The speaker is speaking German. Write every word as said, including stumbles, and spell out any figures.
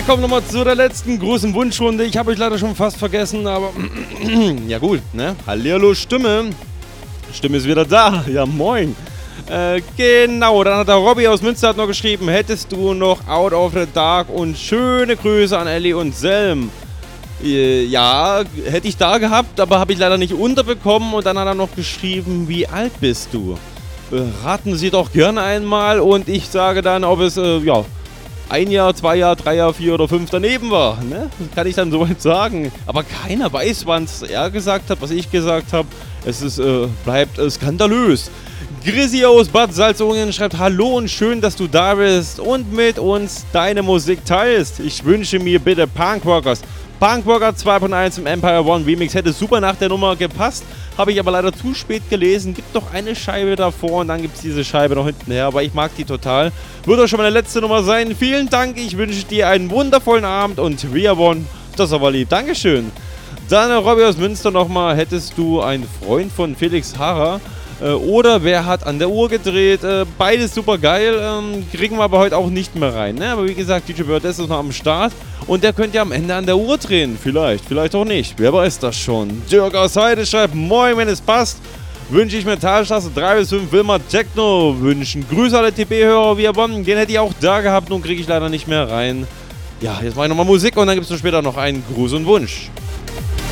kommen nochmal zu der letzten großen Wunschrunde. Ich habe euch leider schon fast vergessen, aber ja gut, ne? Hallihallo, Stimme. Stimme ist wieder da. Ja, moin. Äh, genau, dann hat der Robby aus Münster hat noch geschrieben, hättest du noch Out of the Dark und schöne Grüße an Ellie und Selm. Äh, ja, hätte ich da gehabt, aber habe ich leider nicht unterbekommen und dann hat er noch geschrieben, wie alt bist du? Äh, raten Sie doch gerne einmal und ich sage dann, ob es, äh, ja, ein Jahr, zwei Jahr, drei Jahr, vier oder fünf daneben war, ne? Das kann ich dann soweit sagen. Aber keiner weiß, wann es er gesagt hat, was ich gesagt habe. Es ist, äh, bleibt äh, skandalös. Grissi aus Bad Salzungen schreibt, hallo und schön, dass du da bist und mit uns deine Musik teilst. Ich wünsche mir bitte Punkrockers. Punkrocker zwei Punkt eins im Empire One Remix hätte super nach der Nummer gepasst, habe ich aber leider zu spät gelesen. Gibt doch eine Scheibe davor und dann gibt es diese Scheibe noch hinten her, aber ich mag die total. Wird auch schon meine letzte Nummer sein. Vielen Dank, ich wünsche dir einen wundervollen Abend und we are one. Das ist aber lieb. Dankeschön. Dann Robby aus Münster nochmal, hättest du einen Freund von Felix Harrer? Oder wer hat an der Uhr gedreht? Beides super geil. Ähm, kriegen wir aber heute auch nicht mehr rein. Ne? Aber wie gesagt, D J Bird ist noch am Start. Und der könnte ja am Ende an der Uhr drehen. Vielleicht, vielleicht auch nicht. Wer weiß das schon. Dirk aus Heide schreibt, moin, wenn es passt. Wünsche ich mir Talstraße drei bis fünf Wilma Techno wünschen. Grüße alle T P-Hörer via Bonn. Den hätte ich auch da gehabt. Nun kriege ich leider nicht mehr rein. Ja, jetzt mache ich nochmal Musik und dann gibt es später noch einen Gruß und Wunsch.